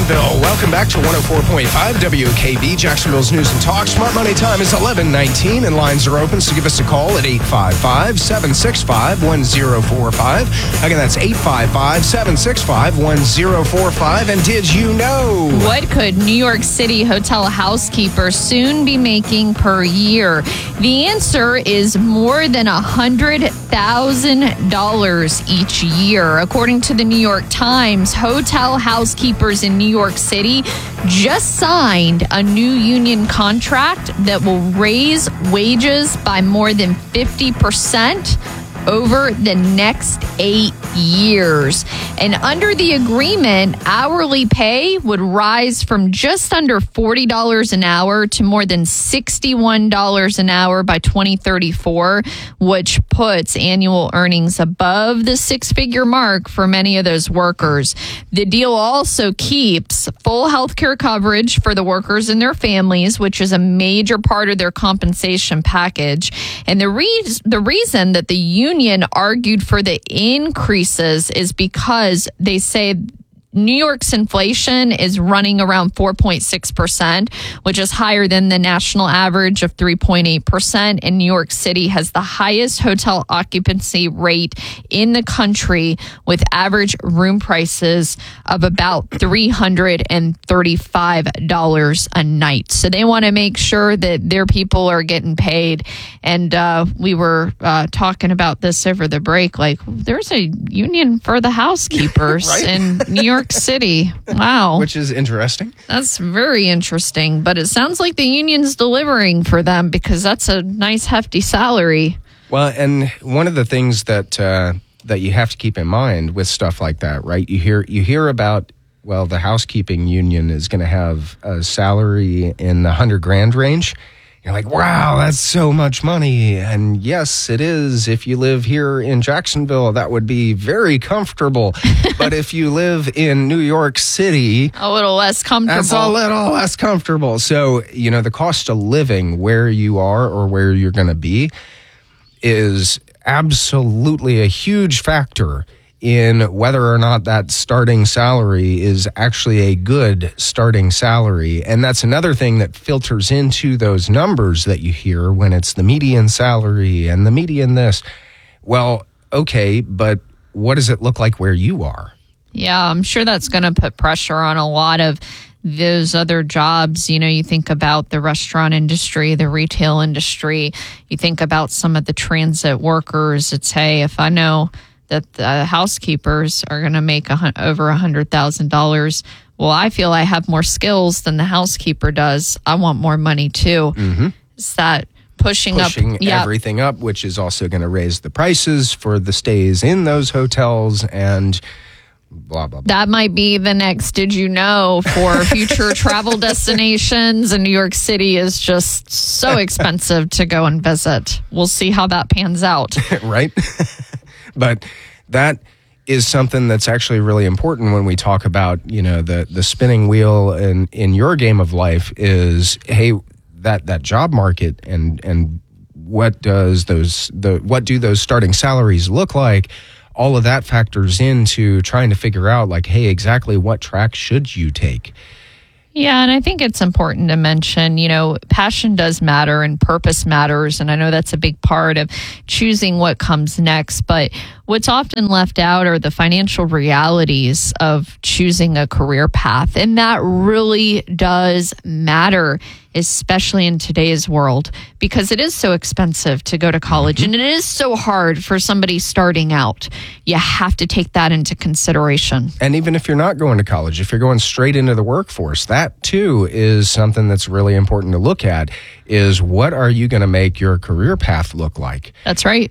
Jacksonville. Welcome back to 104.5 WKB, Jacksonville's News and Talk. Smart Money time is 11:19 and lines are open, so give us a call at 855-765-1045. Again, that's 855-765-1045. And did you know? What could New York City hotel housekeepers soon be making per year? The answer is more than $100,000 each year. According to the New York Times, hotel housekeepers in New York City just signed a new union contract that will raise wages by more than 50% over the next 8 years. And under the agreement, hourly pay would rise from just under $40 an hour to more than $61 an hour by 2034, which puts annual earnings above the six-figure mark for many of those workers. The deal also keeps full health care coverage for the workers and their families, which is a major part of their compensation package. And the reason that the union argued for the increases is because they say New York's inflation is running around 4.6%, which is higher than the national average of 3.8%. And New York City has the highest hotel occupancy rate in the country, with average room prices of about $335 a night. So they want to make sure that their people are getting paid. And we were talking about this over the break. Like, there's a union for the housekeepers Right? in New York City. Wow. Which is interesting. That's very interesting. But it sounds like the union's delivering for them, because that's a nice hefty salary. Well, and one of the things that you have to keep in mind with stuff like that, right? You hear about, well, the housekeeping union is going to have a salary in the $100,000 range. You're like, wow, that's so much money. And yes, it is. If you live here in Jacksonville, that would be very comfortable. But if you live in New York City, A little less comfortable. that's a little less comfortable. So, the cost of living where you are or where you're going to be is absolutely a huge factor in whether or not that starting salary is actually a good starting salary. And that's another thing that filters into those numbers that you hear when it's the median salary and the median this. Well, okay, but what does it look like where you are? Yeah, I'm sure that's going to put pressure on a lot of those other jobs. You think about the restaurant industry, the retail industry. You think about some of the transit workers. It's, hey, if I know that the housekeepers are going to make over $100,000. Well, I feel I have more skills than the housekeeper does. I want more money too. Mm-hmm. It's that pushing up everything up, which is also going to raise the prices for the stays in those hotels and blah, blah, blah. That might be the next did you know for future travel destinations. And New York City is just so expensive to go and visit. We'll see how that pans out. Right? But that is something that's actually really important when we talk about, the spinning wheel in your game of life is, hey, that job market and what do those starting salaries look like? All of that factors into trying to figure out, like, hey, exactly what track should you take? Yeah, and I think it's important to mention, passion does matter and purpose matters. And I know that's a big part of choosing what comes next. But what's often left out are the financial realities of choosing a career path. And that really does matter, especially in today's world, because it is so expensive to go to college and it is so hard for somebody starting out. You have to take that into consideration. And even if you're not going to college, if you're going straight into the workforce, that too is something that's really important to look at, is what are you going to make your career path look like? That's right.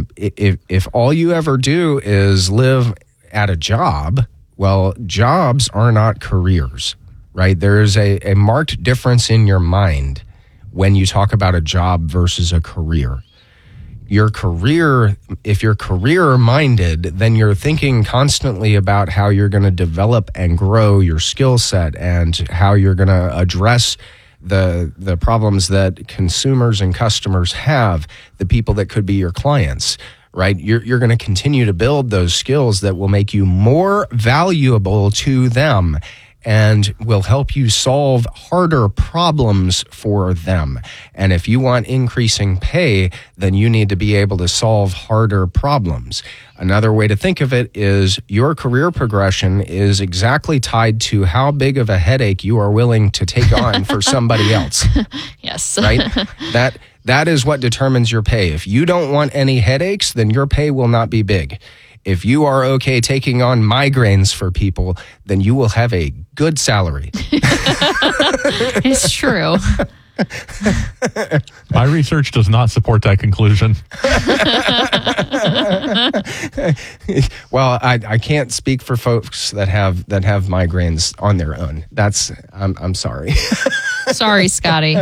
If all you ever do is live at a job, well, jobs are not careers. Right? There's a marked difference in your mind when you talk about a job versus a career. Your career, if you're career minded, then you're thinking constantly about how you're going to develop and grow your skill set and how you're going to address the problems that consumers and customers have, the people that could be your clients. Right? You're going to continue to build those skills that will make you more valuable to them. and will help you solve harder problems for them. And if you want increasing pay, then you need to be able to solve harder problems. Another way to think of it is your career progression is exactly tied to how big of a headache you are willing to take on for somebody else. Yes. Right? That is what determines your pay. If you don't want any headaches, then your pay will not be big. If you are okay taking on migraines for people, then you will have a good salary. It's true. My research does not support that conclusion. Well, I can't speak for folks that have migraines on their own. I'm sorry. Sorry, Scotty.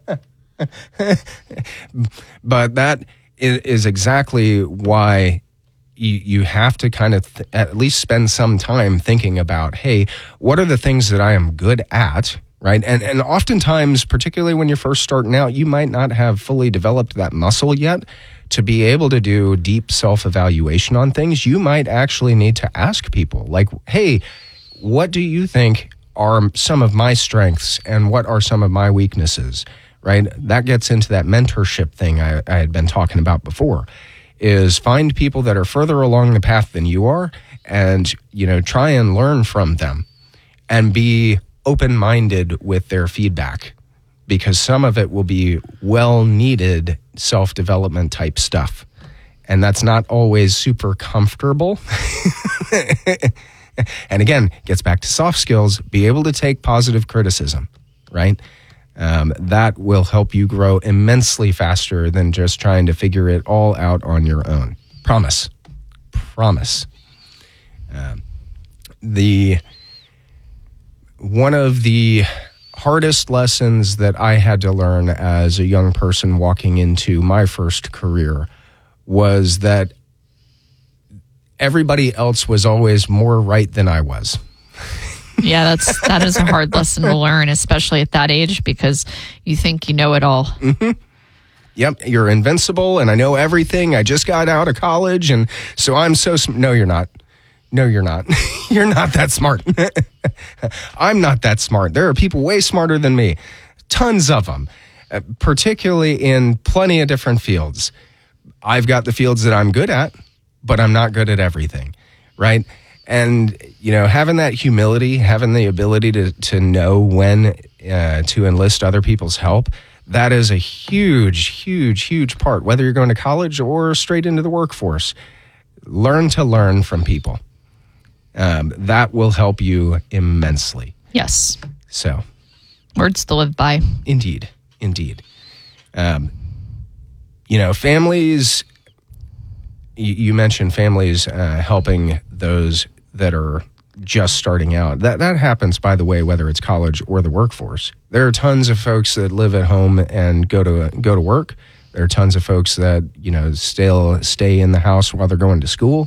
But that is exactly why you have to kind of at least spend some time thinking about, hey, what are the things that I am good at, right? And oftentimes, particularly when you're first starting out, you might not have fully developed that muscle yet to be able to do deep self-evaluation on things. You might actually need to ask people, like, hey, what do you think are some of my strengths and what are some of my weaknesses, right? That gets into that mentorship thing I had been talking about before. Is find people that are further along the path than you are and, try and learn from them and be open-minded with their feedback, because some of it will be well-needed self-development type stuff. And that's not always super comfortable. And again, gets back to soft skills, be able to take positive criticism, right? That will help you grow immensely faster than just trying to figure it all out on your own. Promise. One of the hardest lessons that I had to learn as a young person walking into my first career was that everybody else was always more right than I was. Yeah, that is a hard lesson to learn, especially at that age, because you think you know it all. Mm-hmm. Yep, you're invincible, and I know everything. I just got out of college, and so I'm so... No, you're not. No, you're not. You're not that smart. I'm not that smart. There are people way smarter than me. Tons of them, particularly in plenty of different fields. I've got the fields that I'm good at, but I'm not good at everything, right? And, having that humility, having the ability to know when to enlist other people's help, that is a huge, huge, huge part, whether you're going to college or straight into the workforce. Learn to learn from people. That will help you immensely. Yes. So. Words to live by. Indeed. Families, you mentioned families helping those that are just starting out. That happens, by the way, whether it's college or the workforce. There are tons of folks that live at home and go to work. There are tons of folks that still stay in the house while they're going to school.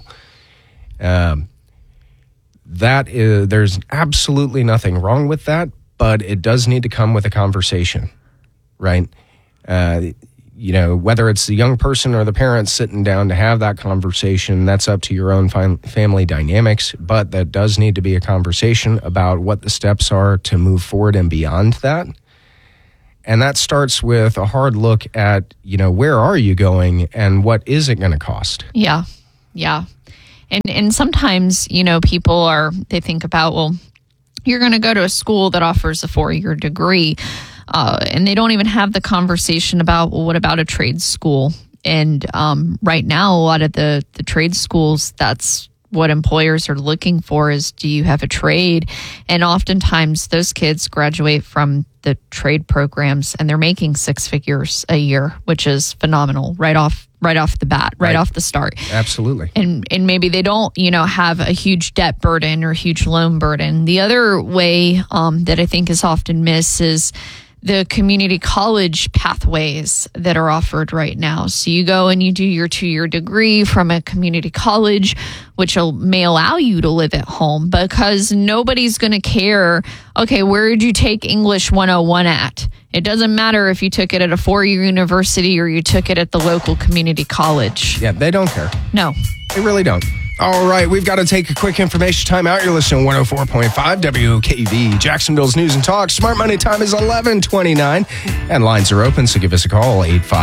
There's absolutely nothing wrong with that, but it does need to come with a conversation, right? Whether it's the young person or the parents sitting down to have that conversation, that's up to your own family dynamics, but that does need to be a conversation about what the steps are to move forward and beyond that. And that starts with a hard look at, where are you going and what is it going to cost? Yeah. And sometimes, people they think about, well, you're going to go to a school that offers a 4-year degree. And they don't even have the conversation about, well, what about a trade school? And right now, a lot of the trade schools, that's what employers are looking for is, do you have a trade? And oftentimes those kids graduate from the trade programs and they're making 6 figures a year, which is phenomenal right off the bat, right off the start. Absolutely. And maybe they don't, have a huge debt burden or huge loan burden. The other way that I think is often missed is the community college pathways that are offered right now. So you go and you do your 2-year degree from a community college, which may allow you to live at home, because nobody's going to care, okay, where did you take English 101 at? It doesn't matter if you took it at a 4-year university or you took it at the local community college. Yeah, they don't care. No. They really don't. All right, we've got to take a quick information time out. You're listening to 104.5 WOKV, Jacksonville's News and Talk. Smart Money time is 11:29, and lines are open, so give us a call,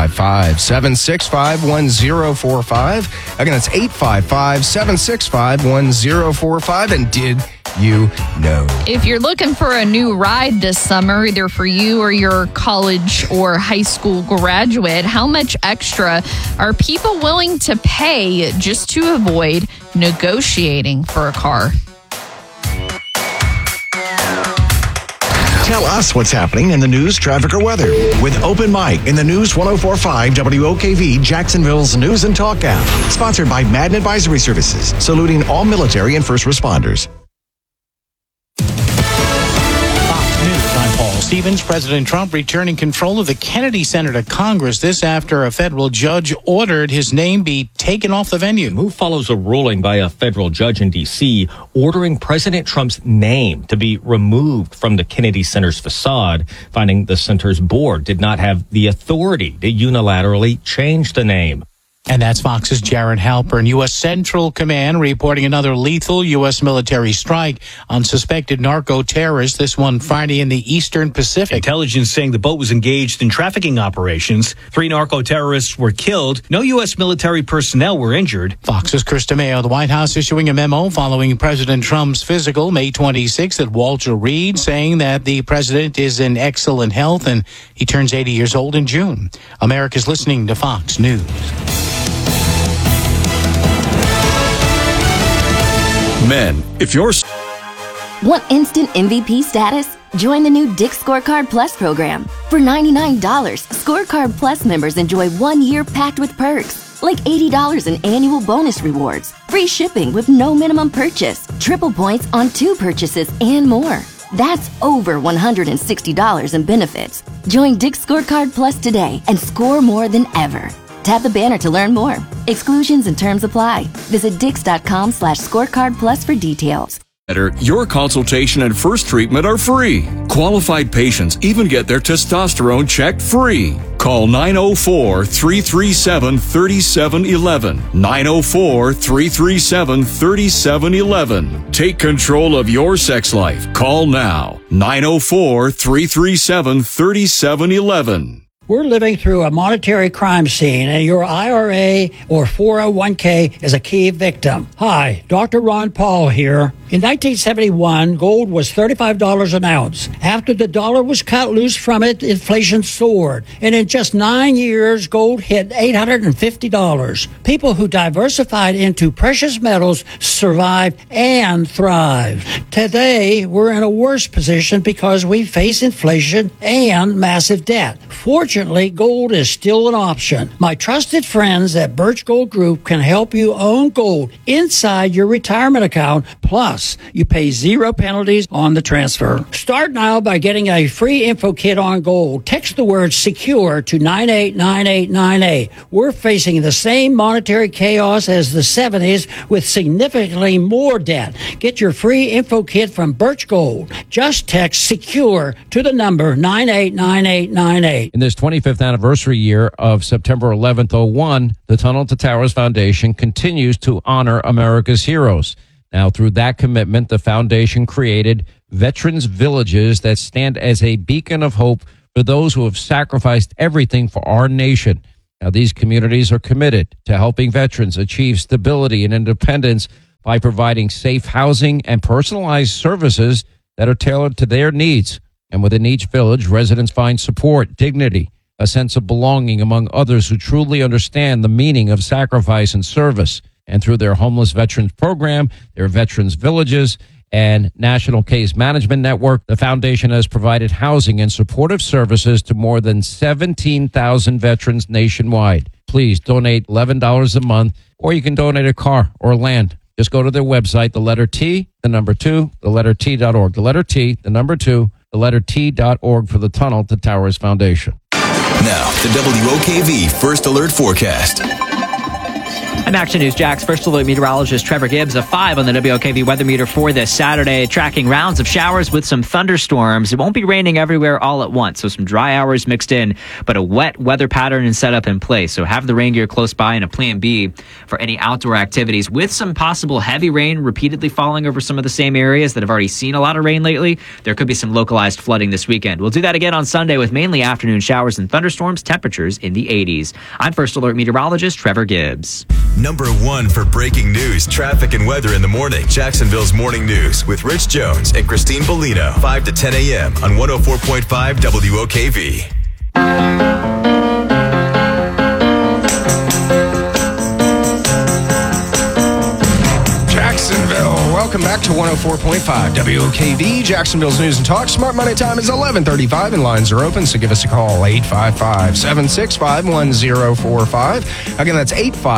855-765-1045. Again, it's 855-765-1045, and did you know? If you're looking for a new ride this summer, either for you or your college or high school graduate, how much extra are people willing to pay just to avoid negotiating for a car? Tell us what's happening in the news, traffic, or weather with Open Mic in the News 104.5 WOKV, Jacksonville's News and Talk app. Sponsored by Madden Advisory Services, saluting all military and first responders. Stevens, President Trump returning control of the Kennedy Center to Congress. This after a federal judge ordered his name be taken off the venue. The move follows a ruling by a federal judge in D.C. ordering President Trump's name to be removed from the Kennedy Center's facade, finding the center's board did not have the authority to unilaterally change the name. And that's Fox's Jared Halpern. U.S. Central Command reporting another lethal U.S. military strike on suspected narco-terrorists, this one Friday in the Eastern Pacific. Intelligence saying the boat was engaged in trafficking operations. 3 narco-terrorists were killed. No U.S. military personnel were injured. Fox's Chris DeMeo. The White House issuing a memo following President Trump's physical May 26th at Walter Reed, saying that the president is in excellent health and he turns 80 years old in June. America's listening to Fox News. Men, if you're... Want instant MVP status? Join the new Dick's Scorecard Plus program. For $99, Scorecard Plus members enjoy 1 year packed with perks, like $80 in annual bonus rewards, free shipping with no minimum purchase, triple points on 2 purchases, and more. That's over $160 in benefits. Join Dick's Scorecard Plus today and score more than ever. Tap the banner to learn more. Exclusions and terms apply. Visit Dix.com/scorecard plus for details. Your consultation and first treatment are free. Qualified patients even get their testosterone checked free. Call 904-337-3711. 904-337-3711. Take control of your sex life. Call now. 904-337-3711. We're living through a monetary crime scene, and your IRA or 401k is a key victim. Hi, Dr. Ron Paul here. In 1971, gold was $35 an ounce. After the dollar was cut loose from it, inflation soared. And in just 9 years, gold hit $850. People who diversified into precious metals survived and thrived. Today, we're in a worse position because we face inflation and massive debt. Fortunately, gold is still an option. My trusted friends at Birch Gold Group can help you own gold inside your retirement account. Plus, you pay 0 penalties on the transfer. Start now by getting a free info kit on gold. Text the word SECURE to 989898. We're facing the same monetary chaos as the 70s with significantly more debt. Get your free info kit from Birch Gold. Just text SECURE to the number 989898. In this 25th anniversary year of September 11th, 01, the Tunnel to Towers Foundation continues to honor America's heroes. Now, through that commitment, the foundation created Veterans Villages that stand as a beacon of hope for those who have sacrificed everything for our nation. Now, these communities are committed to helping veterans achieve stability and independence by providing safe housing and personalized services that are tailored to their needs. And within each village, residents find support, dignity, a sense of belonging among others who truly understand the meaning of sacrifice and service. And through their Homeless Veterans Program, their Veterans Villages, and National Case Management Network, the foundation has provided housing and supportive services to more than 17,000 veterans nationwide. Please donate $11 a month, or you can donate a car or land. Just go to their website, the letter T, the number 2, the letter T.org. The letter T, the number 2, the letter T.org for the Tunnel to Towers Foundation. Now, the WOKV First Alert Forecast. I'm Action News Jax First Alert meteorologist Trevor Gibbs. A 5 on the WOKV weather meter for this Saturday, tracking rounds of showers with some thunderstorms. It won't be raining everywhere all at once, so some dry hours mixed in, but a wet weather pattern and setup in place. So have the rain gear close by and a plan B for any outdoor activities, with some possible heavy rain repeatedly falling over some of the same areas that have already seen a lot of rain lately. There could be some localized flooding this weekend. We'll do that again on Sunday with mainly afternoon showers and thunderstorms, temperatures in the 80s. I'm First Alert meteorologist Trevor Gibbs. Number 1 for breaking news, traffic, and weather in the morning. Jacksonville's Morning News with Rich Jones and Christine Bellino. 5 to 10 a.m. on 104.5 WOKV. Jacksonville, welcome back to 104.5 WOKV, Jacksonville's News and Talk. Smart Money time is 11:35 and lines are open, so give us a call, 855-765-1045. Again, that's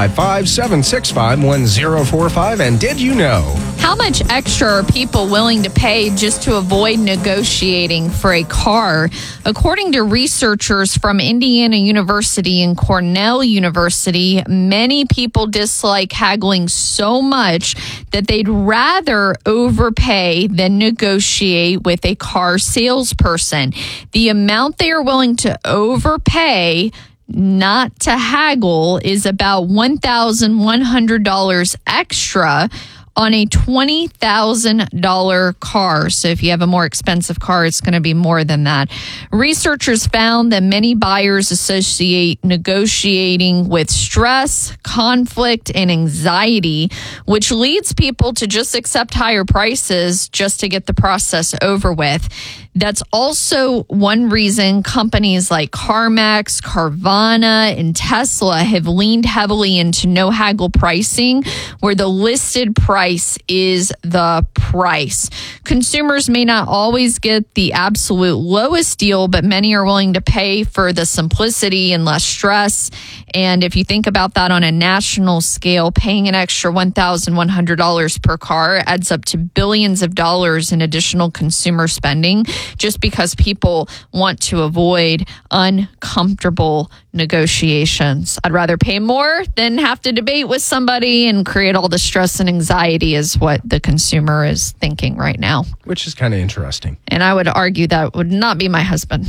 855-765-1045. And did you know? How much extra are people willing to pay just to avoid negotiating for a car? According to researchers from Indiana University and Cornell University, many people dislike haggling so much that they'd rather overpay than negotiate with a car salesperson. The amount they are willing to overpay not to haggle is about $1,100 extra on a $20,000 car. So if you have a more expensive car, it's going to be more than that. Researchers found that many buyers associate negotiating with stress, conflict, and anxiety, which leads people to just accept higher prices just to get the process over with. That's also one reason companies like CarMax, Carvana, and Tesla have leaned heavily into no haggle pricing, where the listed price is the price. Consumers may not always get the absolute lowest deal, but many are willing to pay for the simplicity and less stress. And if you think about that on a national scale, paying an extra $1,100 per car adds up to billions of dollars in additional consumer spending, just because people want to avoid uncomfortable negotiations. I'd rather pay more than have to debate with somebody and create all the stress and anxiety, is what the consumer is thinking right now. Which is kind of interesting. And I would argue that would not be my husband.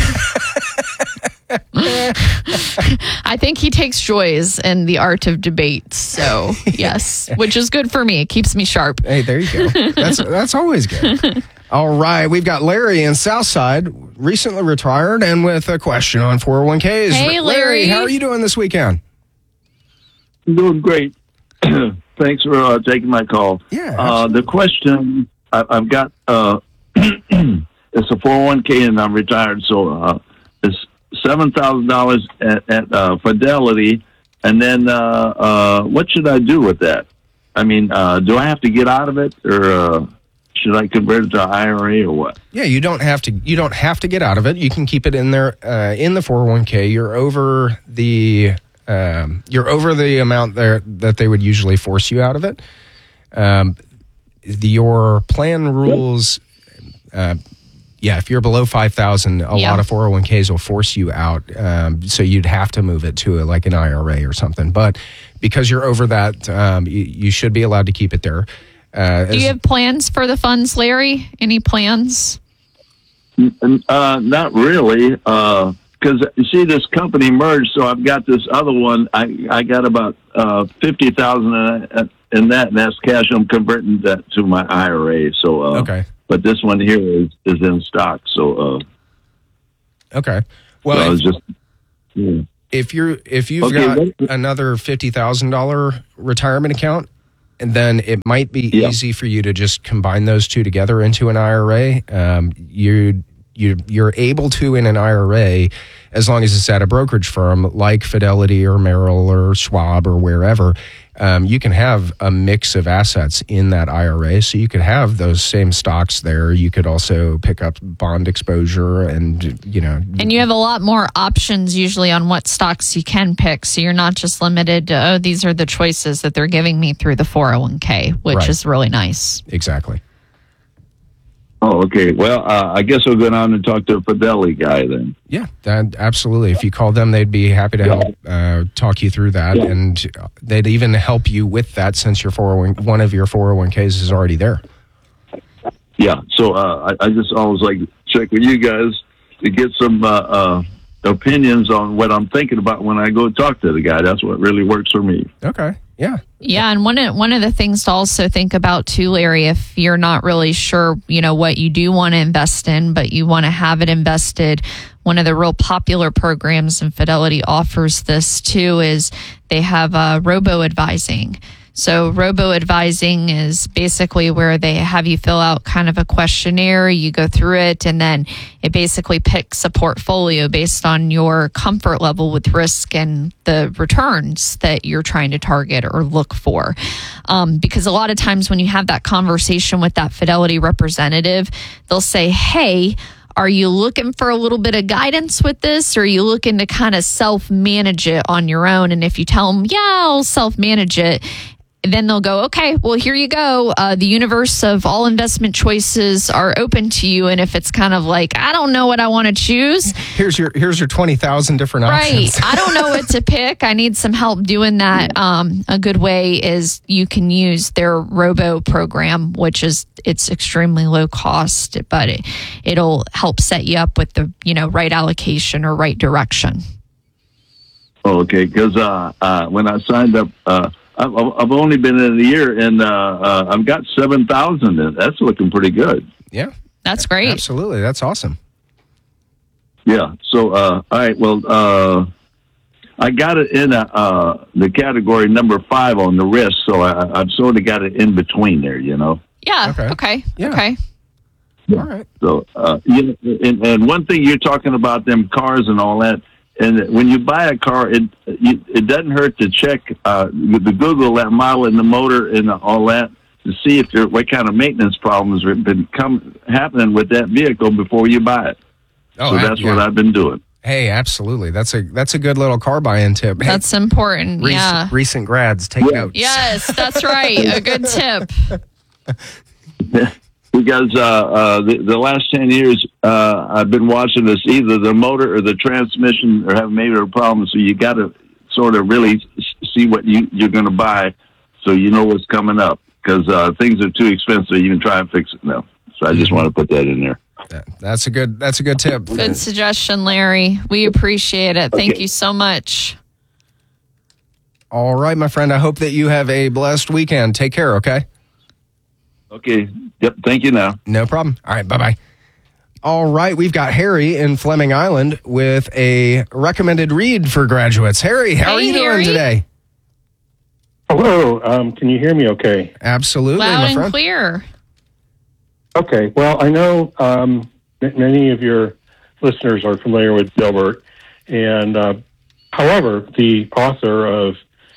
I think he takes joys in the art of debate. So, yes, which is good for me. It keeps me sharp. Hey, there you go. That's always good. All right. We've got Larry in Southside, recently retired, and with a question on 401ks. Hey, Larry. How are you doing this weekend? I'm doing great. Thanks for taking my call. Yeah. The question, I've got, it's a 401k and I'm retired, so it's $7,000 at Fidelity, and then what should I do with that? I mean, do I have to get out of it, or should I convert it to an IRA, or what? Yeah, you don't have to get out of it. You can keep it in there in the 401k. You're over the amount there that they would usually force you out of it. Your plan rules. If you're below 5,000, a lot of 401ks will force you out. So you'd have to move it to like an IRA or something. But because you're over that, you should be allowed to keep it there. Do you have plans for the funds, Larry? Any plans? Not really. Because you see, this company merged, so I've got this other one. I got about $50,000 in that, and that's cash. I'm converting that to my IRA. So okay. But this one here is in stock. So okay. Well, so I was just if you've got another $50,000 retirement account, and then it might be easy for you to just combine those two together into an IRA. You're able to in an IRA, as long as it's at a brokerage firm like Fidelity or Merrill or Schwab or wherever. You can have a mix of assets in that IRA. So you could have those same stocks there. You could also pick up bond exposure and. And you have a lot more options usually on what stocks you can pick. So you're not just limited to, these are the choices that they're giving me through the 401k, which is really nice. Exactly. Oh, okay. Well, I guess we'll go down and talk to a Fidelity guy then. Yeah, absolutely. If you call them, they'd be happy to help talk you through that, and they'd even help you with that since your one of your 401ks is already there. Yeah. So I just always like to check with you guys to get some opinions on what I'm thinking about when I go talk to the guy. That's what really works for me. Okay. Yeah. Yeah, and one of the things to also think about too, Larry, if you're not really sure, what you do want to invest in, but you want to have it invested, one of the real popular programs, and Fidelity offers this too, is they have robo-advising. So robo-advising is basically where they have you fill out kind of a questionnaire, you go through it, and then it basically picks a portfolio based on your comfort level with risk and the returns that you're trying to target or look for. Because a lot of times when you have that conversation with that Fidelity representative, they'll say, hey, are you looking for a little bit of guidance with this, or are you looking to kind of self-manage it on your own? And if you tell them, yeah, I'll self-manage it, then they'll go, okay, well, here you go. The universe of all investment choices are open to you. And if it's kind of like, I don't know what I want to choose. Here's your 20,000 different options. Right. I don't know what to pick. I need some help doing that. A good way is you can use their Robo program, which is, it's extremely low cost, but it'll help set you up with the, right allocation or right direction. Okay. Because when I signed up, I've only been in a year, and I've got 7,000 in. That's looking pretty good. Yeah, that's great. Absolutely, that's awesome. Yeah. So, all right. Well, I got it in the category number 5 on the risk, so I've sort of got it in between there. Yeah. Okay. Yeah. Okay. All right. So, and one thing you're talking about them cars and all that. And when you buy a car, it doesn't hurt to check to Google that model and the motor and all that to see if what kind of maintenance problems have been happening with that vehicle before you buy it. Oh, so that's what I've been doing. Hey, absolutely. That's a good little car buying tip. Hey, that's important. Recent grads, take notes. Yes, that's right. A good tip. Because the last 10 years, I've been watching this, either the motor or the transmission are having major problems. So you got to sort of really see what you're going to buy, so you know what's coming up. Because things are too expensive, you can try and fix it now. So I just want to put that in there. That's a good tip. Good suggestion, Larry. We appreciate it. Thank you so much. All right, my friend. I hope that you have a blessed weekend. Take care. Okay. Okay. Yep. Thank you now. No problem. All right. Bye-bye. All right. We've got Harry in Fleming Island with a recommended read for graduates. Harry, how are you doing today? Hello. Can you hear me okay? Absolutely, Loud my and friend. clear. Okay. Well, I know many of your listeners are familiar with Dilbert. And however, the author of,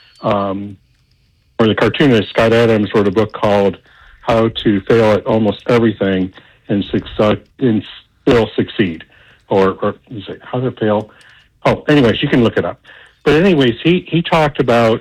or the cartoonist, Scott Adams, wrote a book called How to Fail at Almost Everything and Still Succeed. Or is it How to Fail? Oh, anyways, you can look it up. But anyways, he talked about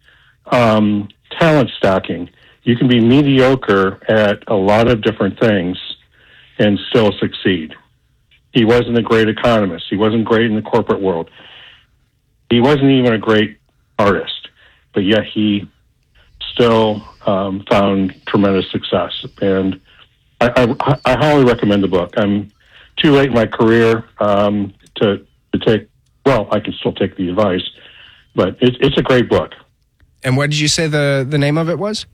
talent stacking. You can be mediocre at a lot of different things and still succeed. He wasn't a great economist. He wasn't great in the corporate world. He wasn't even a great artist, but yet he still found tremendous success. And I highly recommend the book. I'm too late in my career to take, well, I can still take the advice, but it's a great book. And what did you say the name of it was?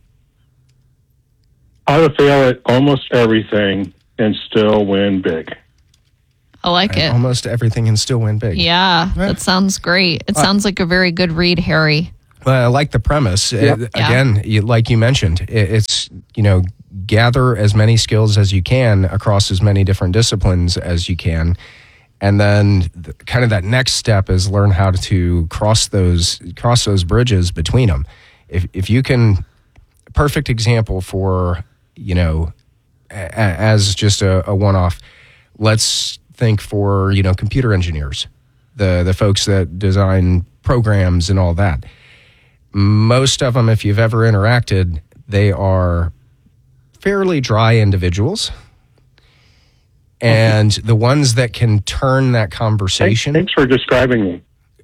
How to Fail at Almost Everything and Still Win Big. I like it. Almost everything and still win big. Yeah, that sounds great. It sounds like a very good read, Harry. Well, I like the premise. Again, like you mentioned, it's, gather as many skills as you can across as many different disciplines as you can. And then kind of that next step is learn how to cross those bridges between them. If you can, perfect example for, as just a one-off, let's think for, computer engineers, the folks that design programs and all that. Most of them, if you've ever interacted, they are fairly dry individuals. And the ones that can turn that conversation. Thanks for describing me.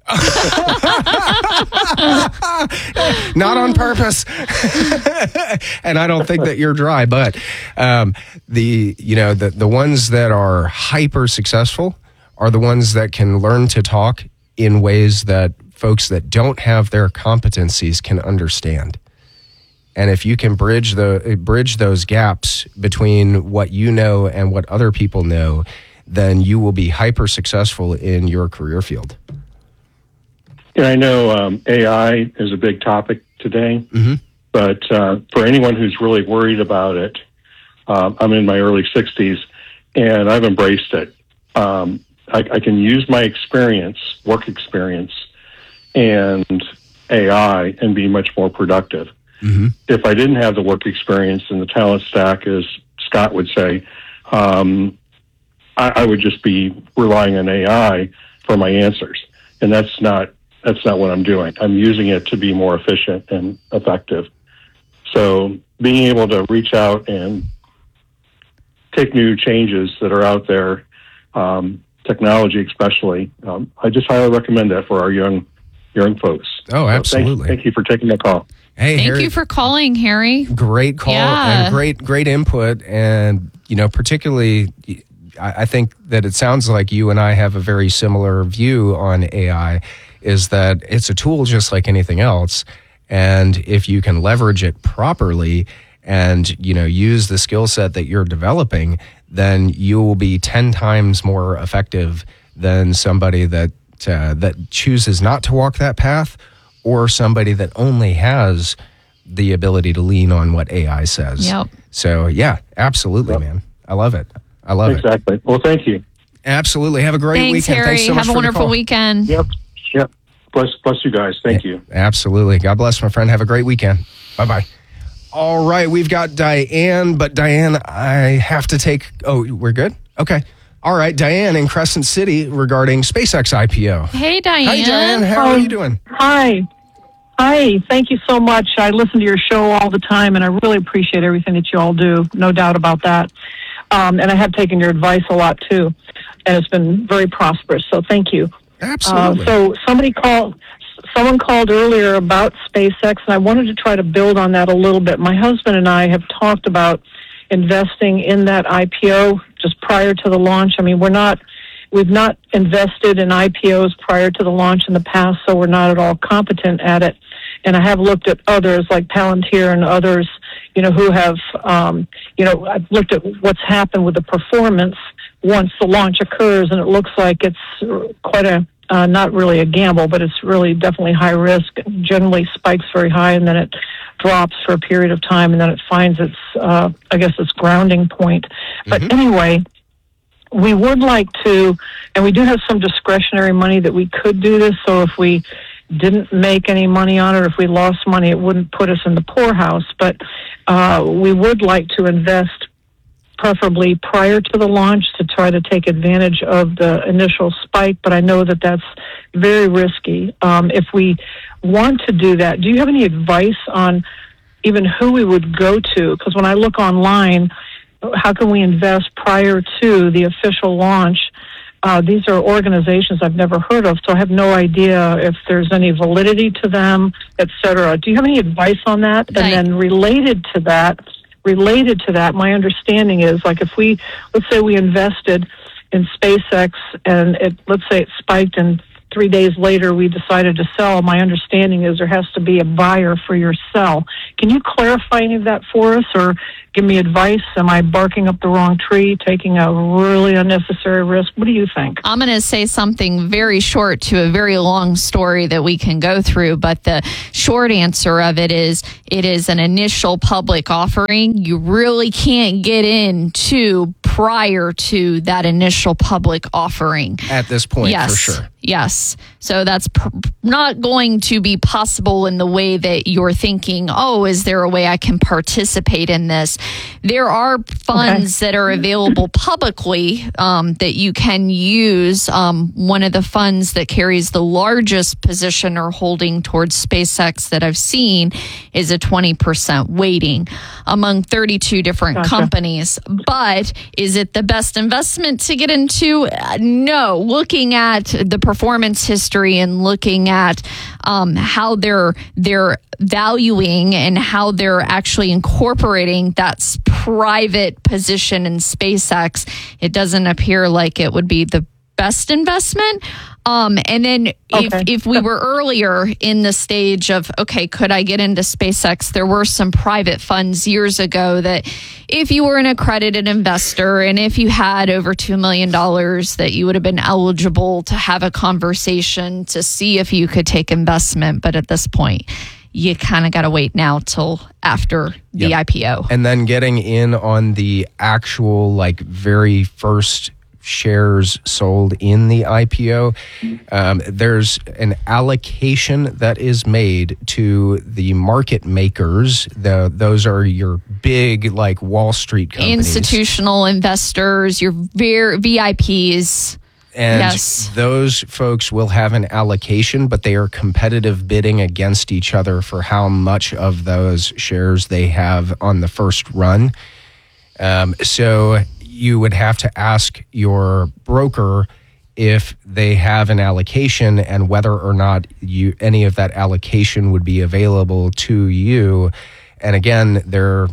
Not on purpose. And I don't think that you're dry, but the ones that are hyper successful are the ones that can learn to talk in ways that folks that don't have their competencies can understand. And if you can bridge those gaps between what you know and what other people know, then you will be hyper successful in your career field. And I know AI is a big topic today, but for anyone who's really worried about it, I'm in my early 60s, and I've embraced it. I can use my work experience, and AI and be much more productive. If I didn't have the work experience and the talent stack, as Scott would say, I would just be relying on AI for my answers. And that's not what I'm doing. I'm using it to be more efficient and effective. So being able to reach out and take new changes that are out there, technology especially, I just highly recommend that for our young folks. Oh, absolutely. So thank you for taking the call. Hey, Thank Harry, you for calling, Harry. great call and great input. And, particularly, I think that it sounds like you and I have a very similar view on AI, is that it's a tool just like anything else. And if you can leverage it properly and, use the skill set that you're developing, then you will be 10 times more effective than somebody that chooses not to walk that path, or somebody that only has the ability to lean on what AI says. Yep. So, yeah, absolutely, man. I love it. I love it. Exactly. Well, thank you. Absolutely. Have a great Thanks, weekend. Harry. Thanks so much Have a for the wonderful call. weekend. Yep. Bless you guys. Thank you. Absolutely. God bless, my friend. Have a great weekend. Bye-bye. All right, we've got Diane, but Diane, I have to take... Oh, we're good? Okay. All right, Diane in Crescent City regarding SpaceX IPO. Hey, Diane. Hi, Diane. How are you doing? Hi. Thank you so much. I listen to your show all the time, and I really appreciate everything that you all do. No doubt about that. And I have taken your advice a lot, too. And it's been very prosperous, so thank you. Absolutely. So someone called earlier about SpaceX, and I wanted to try to build on that a little bit. My husband and I have talked about investing in that IPO just prior to the launch. I mean, we've not invested in IPOs prior to the launch in the past, so we're not at all competent at it. And I have looked at others like Palantir and others, who have, I've looked at what's happened with the performance once the launch occurs, and it looks like it's quite not really a gamble, but it's really definitely high risk. It generally spikes very high, and then it drops for a period of time, and then it finds its grounding point. But anyway, we would like to, and we do have some discretionary money that we could do this, so if we didn't make any money on it, or if we lost money, it wouldn't put us in the poorhouse. But we would like to invest preferably prior to the launch to try to take advantage of the initial spike, but I know that that's very risky. If we want to do that, do you have any advice on even who we would go to? Because when I look online, how can we invest prior to the official launch? These are organizations I've never heard of, so I have no idea if there's any validity to them, et cetera. Do you have any advice on that? And then related to that, my understanding is, like, let's say we invested in SpaceX and let's say it spiked and 3 days later we decided to sell, my understanding is there has to be a buyer for your sell. Can you clarify any of that for us, or give me advice? Am I barking up the wrong tree, taking a really unnecessary risk? What do you think? I'm going to say something very short to a very long story that we can go through, but the short answer of it is an initial public offering. You really can't get into prior to that initial public offering. At this point, yes. for sure. Yes. So that's not going to be possible in the way that you're thinking, oh, is there a way I can participate in this? There are funds that are available publicly that you can use. One of the funds that carries the largest position or holding towards SpaceX that I've seen is a 20% weighting among 32 different companies. But is it the best investment to get into? No. Looking at the performance history and looking at how they're valuing and how they're actually incorporating that private position in SpaceX, it doesn't appear like it would be the best investment. And then if we were earlier in the stage of, okay, could I get into SpaceX? There were some private funds years ago that if you were an accredited investor and if you had over $2 million that you would have been eligible to have a conversation to see if you could take investment. But at this point, you kind of got to wait now till after the IPO. And then getting in on the actual, like, very first shares sold in the IPO, there's an allocation that is made to the market makers. Those are your big, like, Wall Street companies. Institutional investors, your VIPs. And those folks will have an allocation, but they are competitive bidding against each other for how much of those shares they have on the first run. So you would have to ask your broker if they have an allocation and whether or not any of that allocation would be available to you. And again,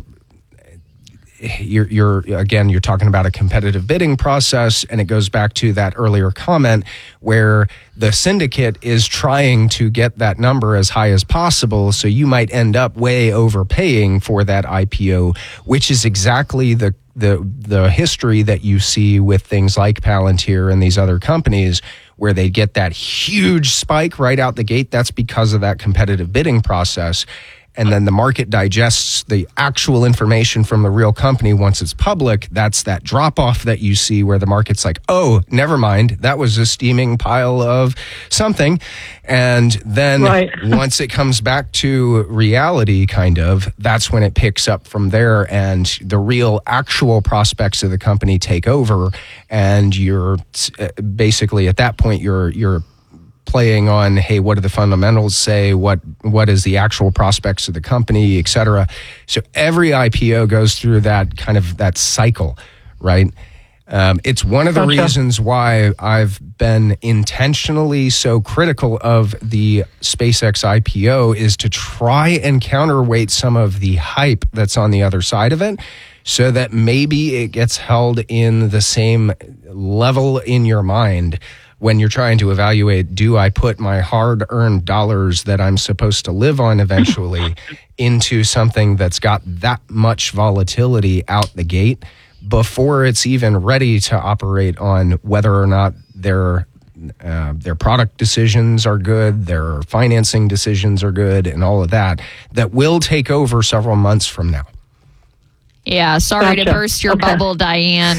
you're talking about a competitive bidding process, and it goes back to that earlier comment where the syndicate is trying to get that number as high as possible, so you might end up way overpaying for that IPO, which is exactly the history that you see with things like Palantir and these other companies, where they get that huge spike right out the gate. That's because of that competitive bidding process. And then the market digests the actual information from the real company once it's public. That's that drop off that you see where the market's like, oh, never mind. That was a steaming pile of something. And then once it comes back to reality, kind of, that's when it picks up from there. And the real actual prospects of the company take over. And you're basically at that point, you're playing on, hey, what do the fundamentals say? What is the actual prospects of the company, et cetera. So every IPO goes through that kind of that cycle, right? It's one of the reasons why I've been intentionally so critical of the SpaceX IPO is to try and counterweight some of the hype that's on the other side of it, so that maybe it gets held in the same level in your mind when you're trying to evaluate, do I put my hard-earned dollars that I'm supposed to live on eventually into something that's got that much volatility out the gate before it's even ready to operate on whether or not their product decisions are good, their financing decisions are good, and all of that will take over several months from now. Yeah, sorry to burst your bubble, Diane.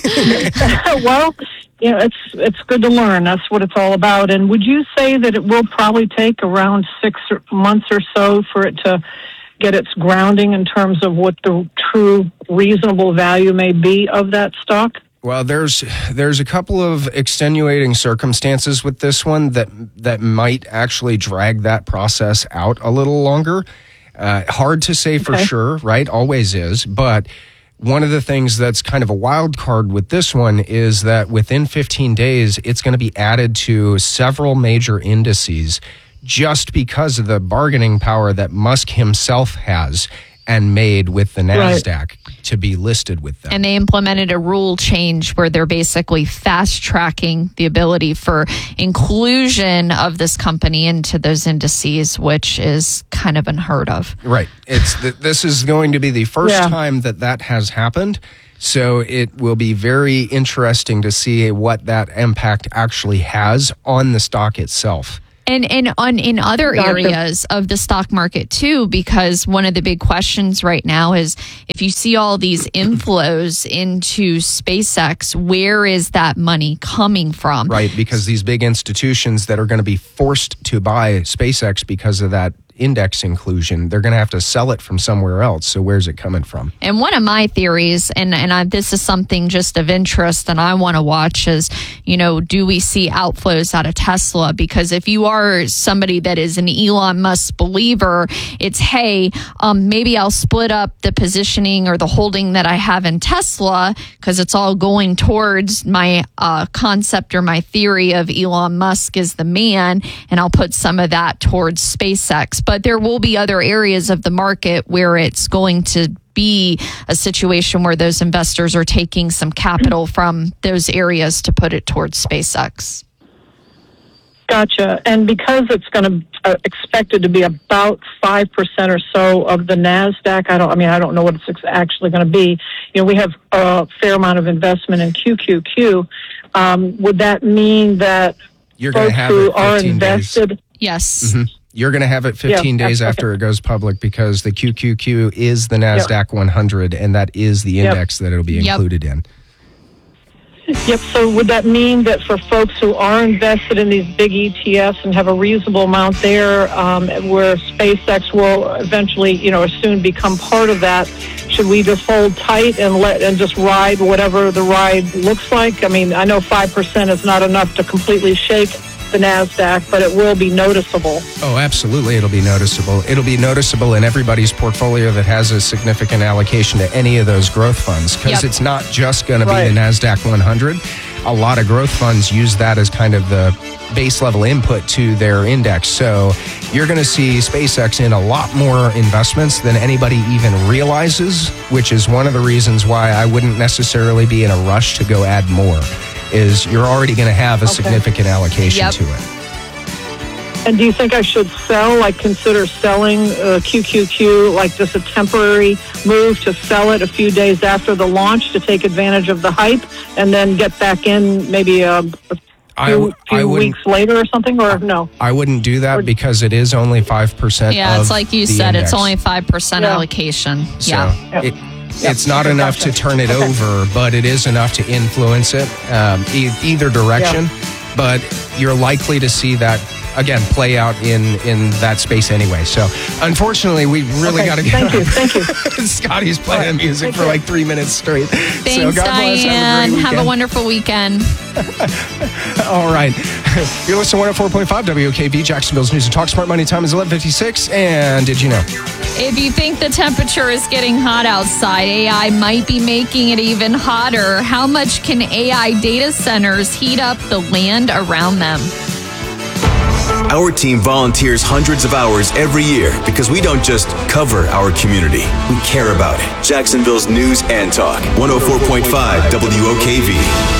Well, it's good to learn. That's what it's all about. And would you say that it will probably take around 6 months or so for it to get its grounding in terms of what the true reasonable value may be of that stock? Well, there's a couple of extenuating circumstances with this one that might actually drag that process out a little longer. Hard to say for sure, right? Always is. But one of the things that's kind of a wild card with this one is that within 15 days, it's going to be added to several major indices just because of the bargaining power that Musk himself has and made with the NASDAQ to be listed with them. And they implemented a rule change where they're basically fast-tracking the ability for inclusion of this company into those indices, which is kind of unheard of. Right. This is going to be the first time that has happened. So it will be very interesting to see what that impact actually has on the stock itself. And in other Gotcha. areas of the stock market too, because one of the big questions right now is if you see all these inflows into SpaceX, where is that money coming from? Right, because these big institutions that are going to be forced to buy SpaceX because of that index inclusion, they're going to have to sell it from somewhere else. So where's it coming from? And one of my theories, this is something just of interest and I want to watch is, do we see outflows out of Tesla? Because if you are somebody that is an Elon Musk believer, it's, hey, maybe I'll split up the positioning or the holding that I have in Tesla because it's all going towards my concept or my theory of Elon Musk is the man, and I'll put some of that towards SpaceX. But there will be other areas of the market where it's going to be a situation where those investors are taking some capital from those areas to put it towards SpaceX. Gotcha. And because it's going to expected to be about 5% or so of the NASDAQ, I don't know what it's actually going to be. We have a fair amount of investment in QQQ. Would that mean that You're going to have who it 15 are invested? days. Yes. Mm-hmm. You're going to have it 15 days after it goes public because the QQQ is the NASDAQ 100, and that is the index that it'll be included in. Yep. So would that mean that for folks who are invested in these big ETFs and have a reasonable amount there, where SpaceX will eventually, or soon become part of that, should we just hold tight and just ride whatever the ride looks like? I know 5% is not enough to completely shake the NASDAQ, but it will be noticeable. Oh, absolutely. It'll be noticeable. It'll be noticeable in everybody's portfolio that has a significant allocation to any of those growth funds because it's not just going to be the NASDAQ 100. A lot of growth funds use that as kind of the base level input to their index. So you're going to see SpaceX in a lot more investments than anybody even realizes, which is one of the reasons why I wouldn't necessarily be in a rush to go add more. Is you're already going to have a significant allocation to it. And do you think I should consider selling QQQ, like just a temporary move to sell it a few days after the launch to take advantage of the hype and then get back in maybe a few weeks later or something, or no? I wouldn't do that because it is only 5%. Yeah, it's like you said, index. it's only 5% allocation. So it's not enough to turn it over, but it is enough to influence it either direction. But you're likely to see that, again, play out in that space anyway. So unfortunately, we really got to get Thank you. Scotty's playing music for like 3 minutes straight. Thanks, so God bless. Diane. Have a wonderful weekend. All right. You're listening to 104.5 WOKV, Jacksonville's News and Talk. Smart Money time is 11:56. And did you know? If you think the temperature is getting hot outside, AI might be making it even hotter. How much can AI data centers heat up the land around them? Our team volunteers hundreds of hours every year because we don't just cover our community, we care about it. Jacksonville's News and Talk, 104.5 WOKV.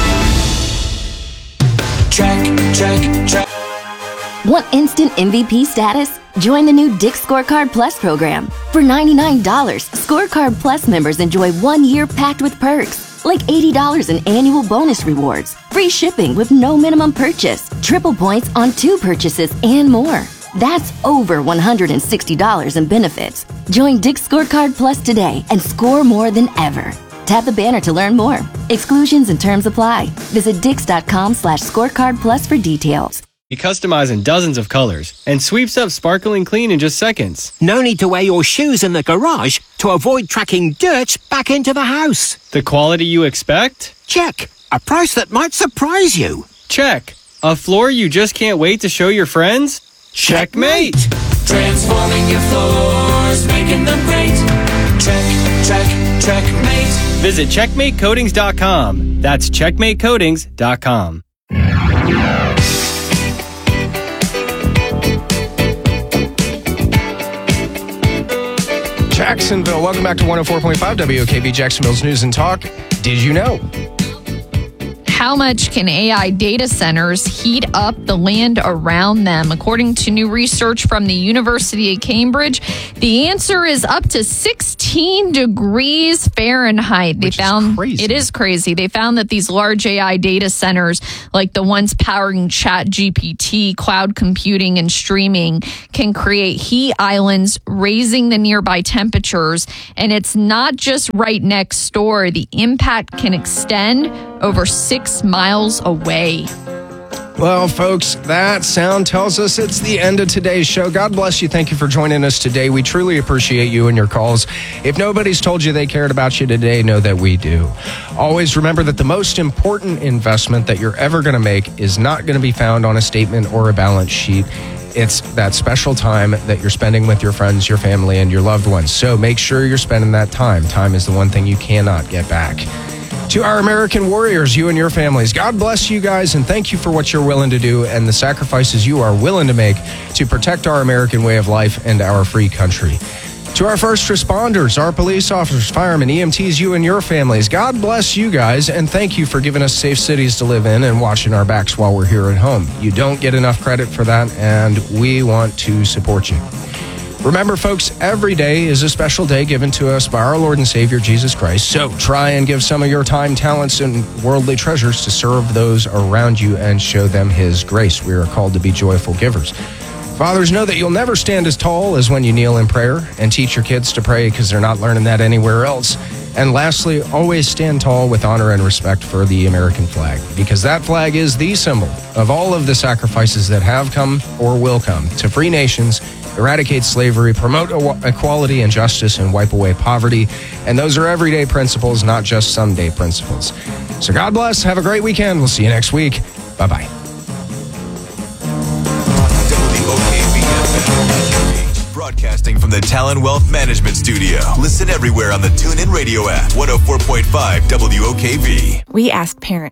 Check. Want instant MVP status? Join the new Dick's Scorecard Plus program. For $99, Scorecard Plus members enjoy 1 year packed with perks, like $80 in annual bonus rewards, free shipping with no minimum purchase, triple points on 2 purchases, and more. That's over $160 in benefits. Join Dick's Scorecard Plus today and score more than ever. Tap the banner to learn more. Exclusions and terms apply. Visit dix.com/scorecard plus for details. You customize in dozens of colors and sweeps up sparkling clean in just seconds. No need to wear your shoes in the garage to avoid tracking dirt back into the house. The quality you expect? Check. A price that might surprise you. Check. A floor you just can't wait to show your friends? Checkmate! Transforming your floors, making them great. Checkmate. Visit CheckmateCoatings.com. That's CheckmateCoatings.com. Jacksonville, welcome back to 104.5 WOKV, Jacksonville's News and Talk. Did you know? how much can AI data centers heat up the land around them? According to new research from the University of Cambridge, the answer is up to 16 degrees Fahrenheit. It is crazy. They found that these large AI data centers, like the ones powering ChatGPT, cloud computing, and streaming, can create heat islands, raising the nearby temperatures. And it's not just right next door. The impact can extend over 6 miles away. Well, folks, that sound tells us it's the end of today's show. God bless you. Thank you for joining us today. We truly appreciate you and your calls. If nobody's told you they cared about you today, know that we do. Always remember that the most important investment that you're ever going to make is not going to be found on a statement or a balance sheet. It's that special time that you're spending with your friends, your family, and your loved ones. So make sure you're spending that time. Time is the one thing you cannot get back. To our American warriors, you and your families, God bless you guys, and thank you for what you're willing to do and the sacrifices you are willing to make to protect our American way of life and our free country. To our first responders, our police officers, firemen, EMTs, you and your families, God bless you guys, and thank you for giving us safe cities to live in and watching our backs while we're here at home. You don't get enough credit for that, and we want to support you. Remember, folks, every day is a special day given to us by our Lord and Savior, Jesus Christ. So try and give some of your time, talents, and worldly treasures to serve those around you and show them His grace. We are called to be joyful givers. Fathers, know that you'll never stand as tall as when you kneel in prayer, and teach your kids to pray because they're not learning that anywhere else. And lastly, always stand tall with honor and respect for the American flag, because that flag is the symbol of all of the sacrifices that have come or will come to free nations, eradicate slavery, promote equality and justice, and wipe away poverty. And those are everyday principles, not just someday principles. So God bless. Have a great weekend. We'll see you next week. Bye-bye. Broadcasting from the Talon Wealth Management Studio. Listen everywhere on the TuneIn Radio app. 104.5 WOKV. We ask parents.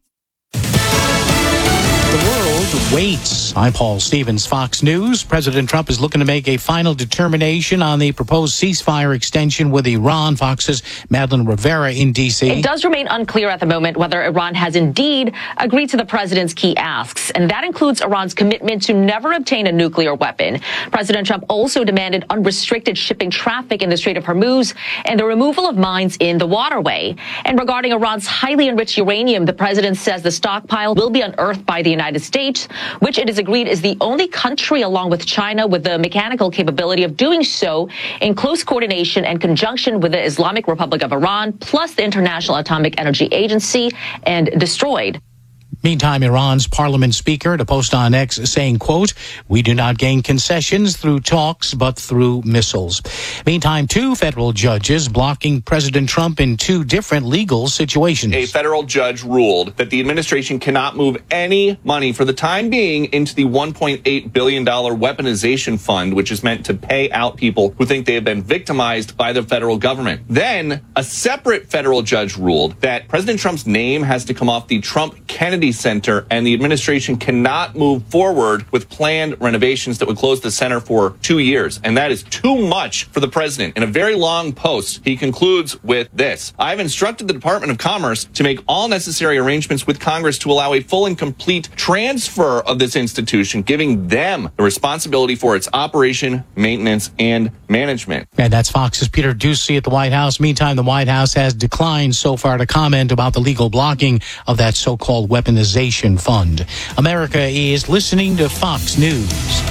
The world waits. I'm Paul Stevens, Fox News. President Trump is looking to make a final determination on the proposed ceasefire extension with Iran. Fox's Madeline Rivera in D.C. It does remain unclear at the moment whether Iran has indeed agreed to the president's key asks, and that includes Iran's commitment to never obtain a nuclear weapon. President Trump also demanded unrestricted shipping traffic in the Strait of Hormuz and the removal of mines in the waterway. And regarding Iran's highly enriched uranium, the president says the stockpile will be unearthed by the United States, which it is agreed is the only country along with China with the mechanical capability of doing so in close coordination and conjunction with the Islamic Republic of Iran, plus the International Atomic Energy Agency, and destroyed. Meantime, Iran's parliament speaker to post on X saying, quote, "We do not gain concessions through talks, but through missiles." Meantime, 2 federal judges blocking President Trump in 2 different legal situations. A federal judge ruled that the administration cannot move any money for the time being into the $1.8 billion weaponization fund, which is meant to pay out people who think they have been victimized by the federal government. Then a separate federal judge ruled that President Trump's name has to come off the Trump Kennedy Center, and the administration cannot move forward with planned renovations that would close the center for 2 years. And that is too much for the president. In a very long post, he concludes with this: "I've instructed the Department of Commerce to make all necessary arrangements with Congress to allow a full and complete transfer of this institution, giving them the responsibility for its operation, maintenance, and management." And that's Fox's Peter Doocy at the White House. Meantime, the White House has declined so far to comment about the legal blocking of that so-called weaponization fund. America is listening to Fox News.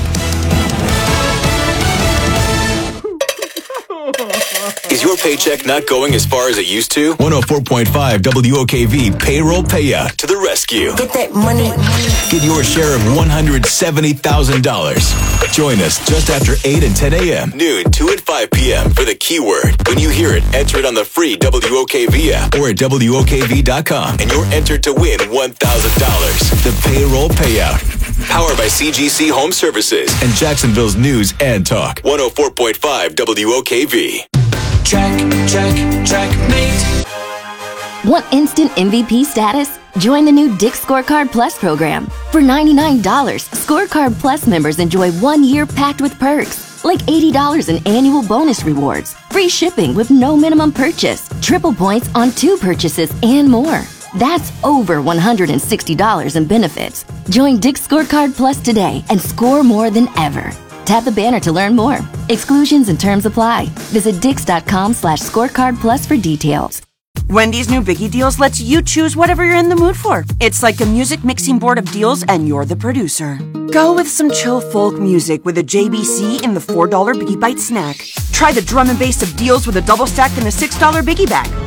Is your paycheck not going as far as it used to? 104.5 WOKV payroll payout to the rescue. Get that money. Get your share of $170,000. Join us just after 8 and 10 a.m., noon, 2 and 5 p.m. for the keyword. When you hear it, enter it on the free WOKV app or at WOKV.com, and you're entered to win $1,000. The payroll payout. Powered by CGC Home Services and Jacksonville's News and Talk. 104.5 WOKV. Checkmate. Want instant MVP status? Join the new Dick's Scorecard Plus program. For $99, Scorecard Plus members enjoy 1 year packed with perks, like $80 in annual bonus rewards, free shipping with no minimum purchase, triple points on 2 purchases, and more. That's over $160 in benefits. Join Dick's Scorecard Plus today and score more than ever. Tap the banner to learn more. Exclusions and terms apply. Visit dix.com/scorecard plus for details. Wendy's new Biggie Deals lets you choose whatever you're in the mood for. It's like a music mixing board of deals and you're the producer. Go with some chill folk music with a JBC in the $4 Biggie Bite snack. Try the drum and bass of deals with a double stack and a $6 Biggie bag.